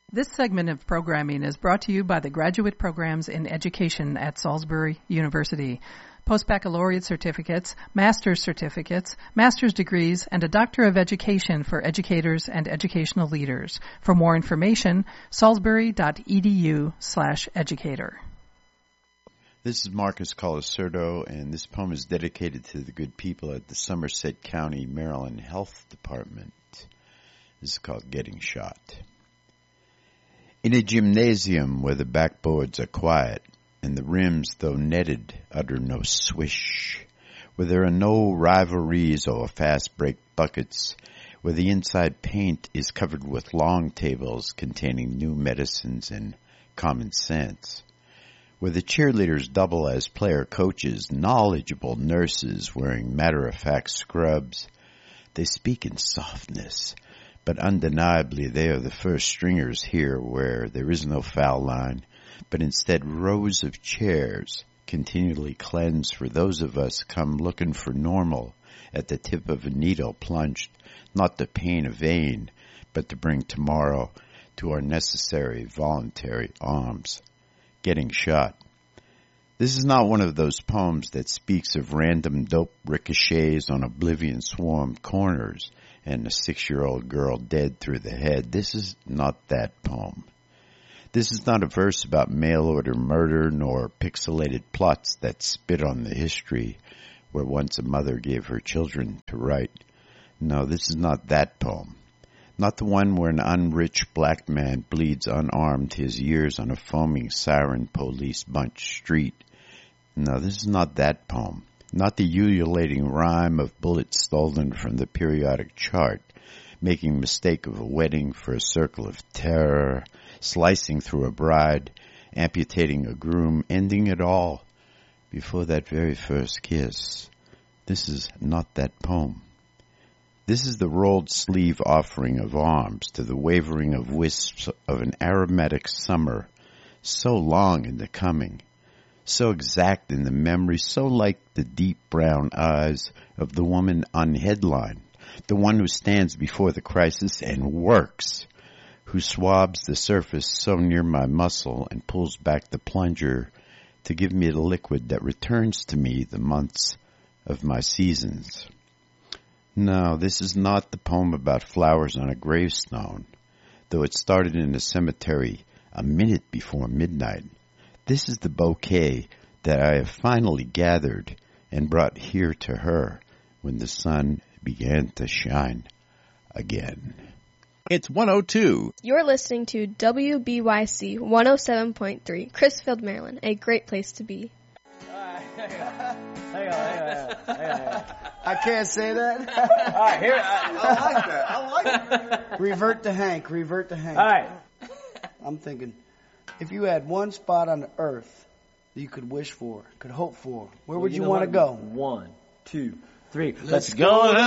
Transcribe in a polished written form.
This segment of programming is brought to you by the Graduate Programs in Education at Salisbury University. Post-baccalaureate certificates, master's certificates, master's degrees, and a Doctor of Education for educators and educational leaders. For more information, salisbury.edu/educator. This is Marcus Colasurdo, and this poem is dedicated to the good people at the Somerset County, Maryland Health Department. This is called Getting Shot. In a gymnasium where the backboards are quiet, and the rims, though netted, utter no swish, where there are no rivalries or fast break buckets, where the inside paint is covered with long tables containing new medicines and common sense, where the cheerleaders double as player coaches, knowledgeable nurses wearing matter-of-fact scrubs. They speak in softness, but undeniably they are the first stringers here, where there is no foul line, but instead rows of chairs continually cleanse for those of us come looking for normal at the tip of a needle plunged, not to pain a vein, but to bring tomorrow to our necessary voluntary arms. Getting shot. This is not one of those poems that speaks of random dope ricochets on oblivion swarmed corners and a 6-year-old girl dead through the head. This is not that poem. This is not a verse about mail-order murder nor pixelated plots that spit on the history where once a mother gave her children to write. No, this is not that poem. Not the one where an unrich black man bleeds unarmed his years on a foaming siren police bunch street. No, this is not that poem. Not the ululating rhyme of bullets stolen from the periodic chart, making mistake of a wedding for a circle of terror, slicing through a bride, amputating a groom, ending it all before that very first kiss. This is not that poem. This is the rolled sleeve offering of arms to the wavering of wisps of an aromatic summer, so long in the coming, so exact in the memory, so like the deep brown eyes of the woman on headline, the one who stands before the crisis and works, who swabs the surface so near my muscle and pulls back the plunger to give me the liquid that returns to me the months of my seasons. No, this is not the poem about flowers on a gravestone, though it started in a cemetery a minute before midnight. This is the bouquet that I have finally gathered and brought here to her when the sun began to shine again. It's 102. You're listening to WBYC 107.3, Crisfield, Maryland, a great place to be. Hang on. I can't say that. All right, here. I like that. I like it. Revert to Hank. All right. I'm thinking, if you had one spot on the earth that you could wish for, could hope for, where would you want to go? 1, 2, 3. Let's go to